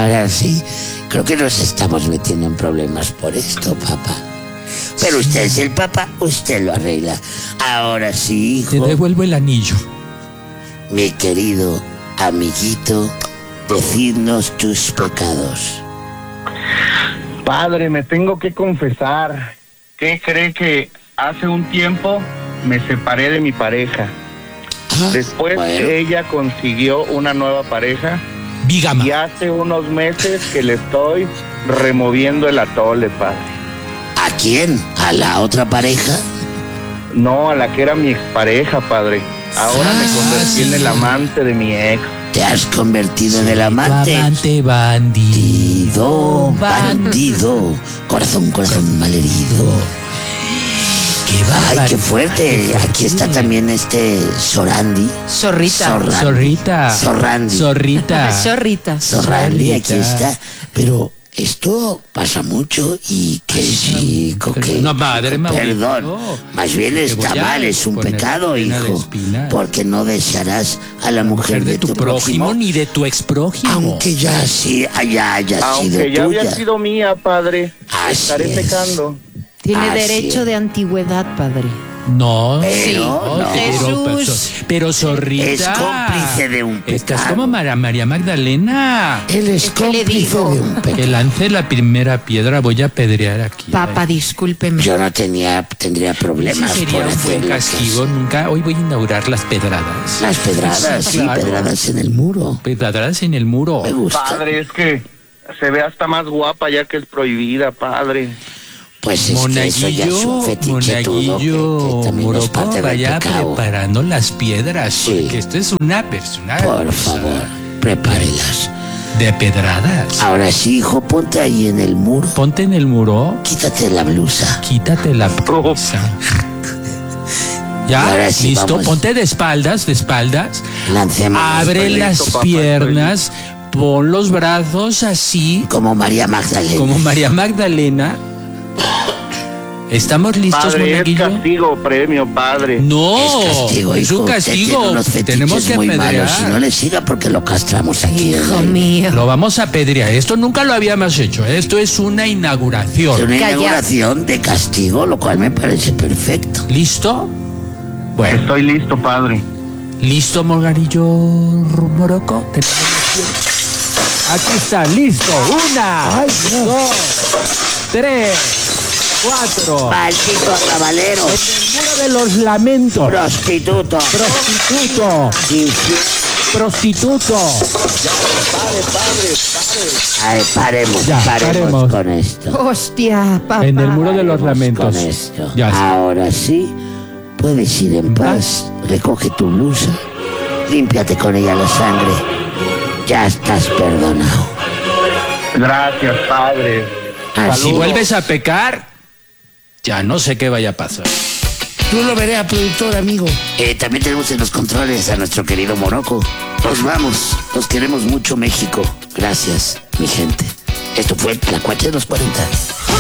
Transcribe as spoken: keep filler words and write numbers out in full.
Ahora sí, creo que nos estamos metiendo en problemas por esto, papá. Pero usted es el papá, usted lo arregla. Ahora sí, hijo. Te devuelvo el anillo. Mi querido amiguito, decidnos tus pecados. Padre, me tengo que confesar. ¿Qué cree que hace un tiempo me separé de mi pareja? Ah, Después bueno. ella consiguió una nueva pareja. Bígama. Y hace unos meses que le estoy removiendo el atole, padre. ¿A quién? ¿A la otra pareja? No, a la que era mi expareja, padre. Ahora Ah, me convertí sí. en el amante de mi ex. Te has convertido en el amante. Amante bandido. Bandido, bandido. Corazón, corazón malherido. Qué Ay, bárbaro. qué fuerte. Aquí está también este Sorandi. Zorrita. Zorra- Zorrita. Zorrandi. Zorrita. Zorrita. Sorrandi, aquí Zorrita. está. Pero esto pasa mucho y que chico, que... No, madre, Mauricio. Perdón, más bien Te está voy a mal, es un poner pecado, llena de hijo. espinas. Porque no desearás a la mujer de tu prójimo ni de tu exprójimo. aunque ya sí haya, haya sido Aunque ya tuya. había sido mía, padre. Así Estaré es. pecando. Tiene Así derecho es. de antigüedad, padre. No, Pero no. pero, pero, Jesús. pero Zorrita. Es cómplice de un Estás pecado. como María, María Magdalena. Él es ¿Qué le cómplice digo? de un Que pecado. lance la primera piedra, voy a pedrear aquí. Papá, discúlpeme. Yo no tenía, tendría Ese problemas sería por un hacer buen castigo. Nunca. Hoy voy a inaugurar las pedradas. las pedradas, Sí, sí, claro. pedradas en el muro. Pedradas en el muro. Me gusta. Padre, es que se ve hasta más guapa ya que es prohibida, padre. Pues es que eso ya es un Monaguillo, fetiche todo, que, Monaguillo, que también es Morocco, parte del vaya pecado. preparando las piedras, Sí. porque esto es una persona Por favor, prepárelas. de pedradas. Ahora sí, hijo, ponte ahí en el muro. Ponte en el muro, Quítate la blusa. quítate la blusa. Ya, Ahora sí, listo, vamos. ponte de espaldas, de espaldas. Lancemos Abre Estoy las listo, papá, piernas, pon los brazos así, como María Magdalena. como María Magdalena. ¿Estamos listos, Padre, es Monaguillo? castigo, premio, padre. No, Es castigo, es hijo. un Usted tiene castigo. unos fetiches Tenemos que muy apedrear. malos. Si no le siga porque lo castramos aquí. Hijo ¿eh? mío. Lo vamos a apedrear. Esto nunca lo habíamos hecho. Esto es una Es inauguración. una Calla. inauguración de castigo, lo cual me parece perfecto. ¿Listo? Bueno, Estoy listo, padre. ¿listo, Morgarillo Morocco? Tenemos las piernas. Aquí está, listo. Una, dos, tres, cuatro. Maldito arrabalero, El muro de los lamentos. prostituto, Prostituto. infiel. Prostituto. Ay, paremos, Ya, paremos, paremos. con esto. Hostia, papá. En el muro de los Con lamentos. esto. Ya está. Ahora sí, puedes ir en paz. Recoge tu blusa, límpiate con ella la sangre. Ya estás perdonado. Gracias, padre. Así Si vuelves a pecar, ya no sé qué vaya a pasar. Tú lo veré, productor, amigo. Eh, también tenemos en los controles a nuestro querido Morocco. Nos vamos. Los queremos mucho, México. Gracias, mi gente. Esto fue La Cuacha de los cuarenta.